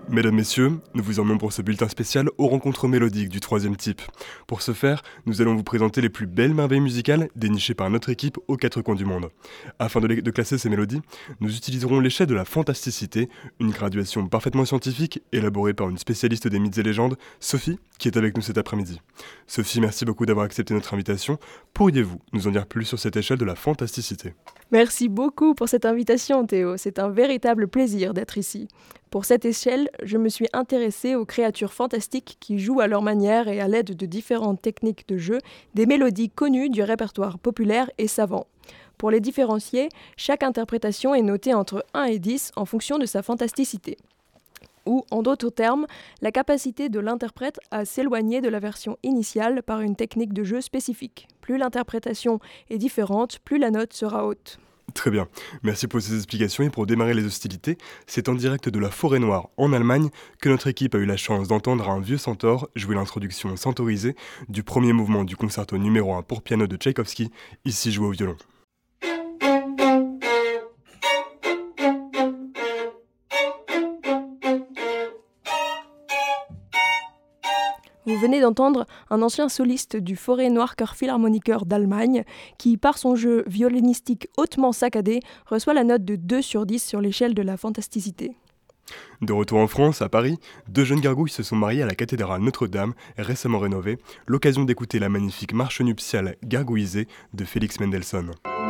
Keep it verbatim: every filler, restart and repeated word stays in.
Mesdames, Messieurs, nous vous emmenons pour ce bulletin spécial aux rencontres mélodiques du troisième type. Pour ce faire, nous allons vous présenter les plus belles merveilles musicales dénichées par notre équipe aux quatre coins du monde. Afin de, les- de classer ces mélodies, nous utiliserons l'échelle de la fantasticité, une graduation parfaitement scientifique élaborée par une spécialiste des mythes et légendes, Sophie, qui est avec nous cet après-midi. Sophie, merci beaucoup d'avoir accepté notre invitation. Pourriez-vous nous en dire plus sur cette échelle de la fantasticité ? Merci beaucoup pour cette invitation, Théo. C'est un véritable plaisir d'être ici. Pour cette échelle, je me suis intéressée aux créatures fantastiques qui jouent à leur manière et à l'aide de différentes techniques de jeu des mélodies connues du répertoire populaire et savant. Pour les différencier, chaque interprétation est notée entre un et dix en fonction de sa fantasticité. Ou, en d'autres termes, la capacité de l'interprète à s'éloigner de la version initiale par une technique de jeu spécifique. Plus l'interprétation est différente, plus la note sera haute. Très bien, merci pour ces explications et pour démarrer les hostilités, c'est en direct de la Forêt Noire en Allemagne que notre équipe a eu la chance d'entendre un vieux centaure jouer l'introduction centaurisée du premier mouvement du concerto numéro un pour piano de Tchaïkovski, ici joué au violon. Vous venez d'entendre un ancien soliste du Forêt Noire Chœur Philharmoniker d'Allemagne qui, par son jeu violonistique hautement saccadé, reçoit la note de deux sur dix sur l'échelle de la fantasticité. De retour en France, à Paris, deux jeunes gargouilles se sont mariées à la cathédrale Notre-Dame, récemment rénovée, l'occasion d'écouter la magnifique marche nuptiale gargouillisée de Félix Mendelssohn.